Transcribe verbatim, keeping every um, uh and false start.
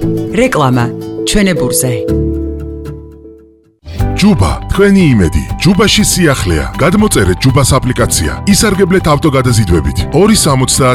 რეკლამა ჩვენებურზე. ჯუბა, თქვენი იმედი. ჯუბაში სიახლეა. გადმოწერეთ ჯუბას აპლიკაცია. ისარგებლეთ ავტოგადაზიდვებით. ორი სამოცდაათი